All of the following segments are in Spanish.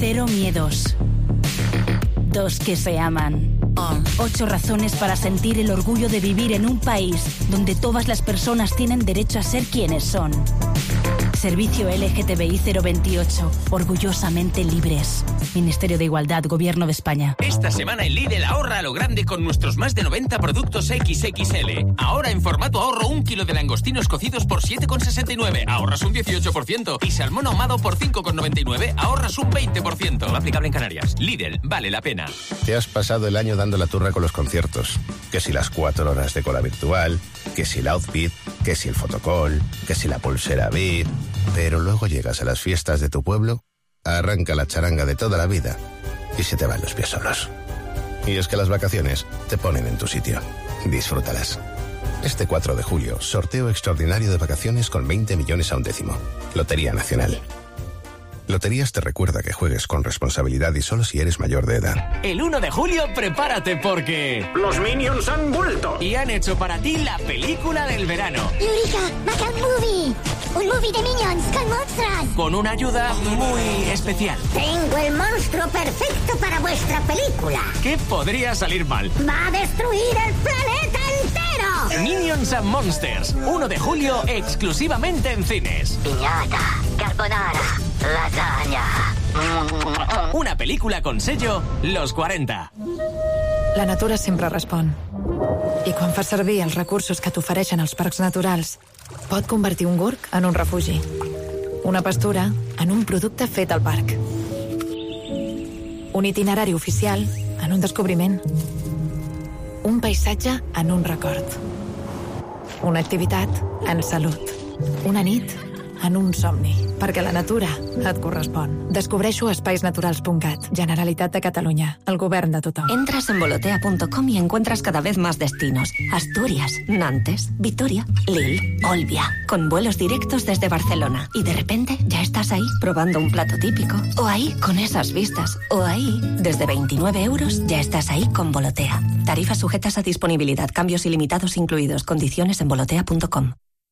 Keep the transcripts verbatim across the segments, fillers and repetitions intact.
Cero miedos. Dos que se aman. Ocho razones para sentir el orgullo de vivir en un país donde todas las personas tienen derecho a ser quienes son. Servicio L G T B I cero veintiocho. Orgullosamente libres. Ministerio de Igualdad, Gobierno de España. Esta semana en Lidl ahorra a lo grande con nuestros más de noventa productos equis equis ele. Ahora en formato ahorro un kilo de langostinos cocidos por siete con sesenta y nueve. Ahorras un dieciocho por ciento. Y salmón ahumado por cinco con noventa y nueve. Ahorras un veinte por ciento. No aplicable en Canarias. Lidl, vale la pena. Te has pasado el año dando la turra con los conciertos. Que si las cuatro horas de cola virtual, que si el outfit, que si el fotocall, que si la pulsera V I P... Pero luego llegas a las fiestas de tu pueblo, arranca la charanga de toda la vida y se te van los pies solos. Y es que las vacaciones te ponen en tu sitio. Disfrútalas. Este cuatro de julio, sorteo extraordinario de vacaciones con veinte millones a un décimo. Lotería Nacional. Loterías te recuerda que juegues con responsabilidad y solo si eres mayor de edad. El uno de julio prepárate porque... ¡Los Minions han vuelto! Y han hecho para ti la película del verano. ¡Eureka! ¡Macan Movie! ¡Un movie de Minions con monstruos! Con una ayuda muy especial. Tengo el monstruo perfecto para vuestra película. ¿Qué podría salir mal? ¡Va a destruir el planeta entero! Minions and Monsters. uno de julio exclusivamente en cines. Piñata, carbonara, lasaña. Una película con sello Los cuarenta. La natura sempre respon. I quan fas servir els recursos que t'ofereixen els parcs naturals, pot convertir un gorg en un refugi. Una pastura en un producte fet al parc. Un itinerari oficial en un descobriment. Un paisatge en un record. Una activitat en salut. Una nit en un somni. Perquè la natura et correspon. Descobreixo a espais naturals punt cat. Generalitat de Catalunya. El govern de tothom. Entras en volotea punto com y encuentras cada vez más destinos. Asturias, Nantes, Vitoria, Lille, Olbia. Con vuelos directos desde Barcelona. Y de repente ya estás ahí probando un plato típico. O ahí con esas vistas. O ahí, desde veintinueve euros, ya estás ahí con Volotea. Tarifas sujetas a disponibilidad. Cambios ilimitados incluidos. Condiciones en volotea punto com.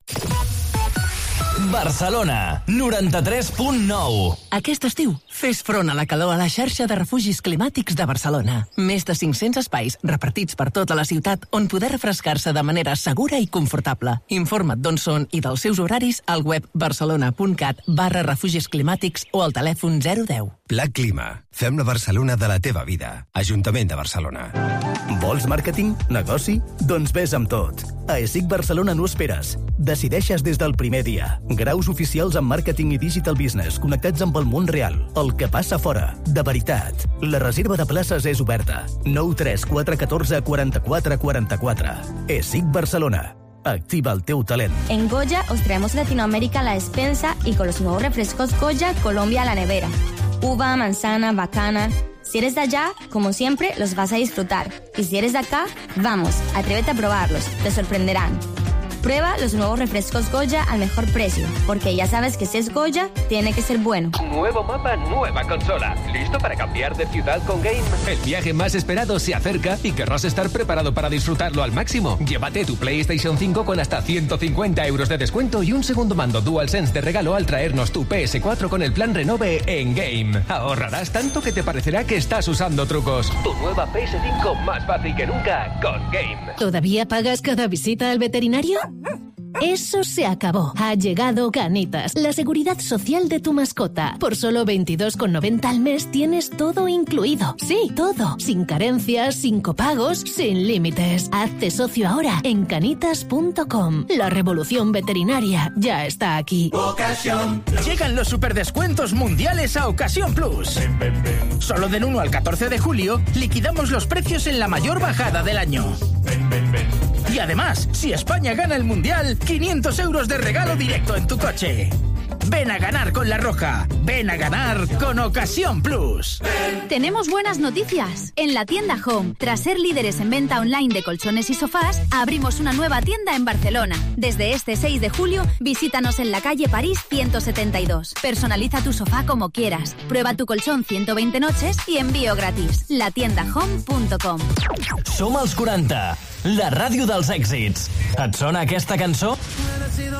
Barcelona, noranta-tres punt nou. Aquest estiu, fes front a la calor a la xarxa de refugis climàtics de Barcelona. Més de cinc-cents espais repartits per tota la ciutat on poder refrescar-se de manera segura i confortable. Informa't d'on són i dels seus horaris al web barcelona.cat barra refugis climàtics o al telèfon zero deu. Pla Clima. Fem la Barcelona de la teva vida. Ajuntament de Barcelona. Vols màrqueting? Negoci? Doncs vés amb tot. A E S I C Barcelona no esperes. Decideixes des del primer dia. Graus oficials en màrqueting i digital business connectats amb el món real. El que passa fora. De veritat. La reserva de places és oberta. nou tres quatre catorze quaranta-quatre quaranta-quatre. E S I C Barcelona. Activa el teu talent. En Goya os traemos Latinoamérica a la despensa y con los nuevos refrescos Goya, Colombia a la nevera. Uva, manzana, bacana. Si eres de allá, como siempre, los vas a disfrutar. Y si eres de acá, vamos, atrévete a probarlos, te sorprenderán. Prueba los nuevos refrescos Goya al mejor precio, porque ya sabes que si es Goya, tiene que ser bueno. Nuevo mapa, nueva consola. ¿Listo para cambiar de ciudad con Game? El viaje más esperado se acerca y querrás estar preparado para disfrutarlo al máximo. Llévate tu PlayStation cinco con hasta ciento cincuenta euros de descuento y un segundo mando DualSense de regalo al traernos tu P S cuatro con el plan Renove en Game. Ahorrarás tanto que te parecerá que estás usando trucos. Tu nueva P S cinco más fácil que nunca con Game. ¿Todavía pagas cada visita al veterinario? Eso se acabó. Ha llegado Canitas, la seguridad social de tu mascota. Por solo veintidós con noventa al mes tienes todo incluido. Sí, todo. Sin carencias, sin copagos, sin límites. Hazte socio ahora en canitas punto com. La revolución veterinaria ya está aquí. Ocasión. Llegan los superdescuentos mundiales a Ocasión Plus. Ven, ven, ven. Solo del uno al catorce de julio liquidamos los precios en la mayor bajada del año. Ven, ven, ven. Y además, si España gana el Mundial, quinientos euros de regalo directo en tu coche. Ven a ganar con La Roja. Ven a ganar con Ocasión Plus. Tenemos buenas noticias. En la tienda Home, tras ser líderes en venta online de colchones y sofás, abrimos una nueva tienda en Barcelona. Desde este seis de julio, visítanos en la calle París ciento setenta y dos. Personaliza tu sofá como quieras. Prueba tu colchón ciento veinte noches y envío gratis. la tienda home punto com. Som els quaranta, la ràdio dels èxits. Et sona aquesta cançó?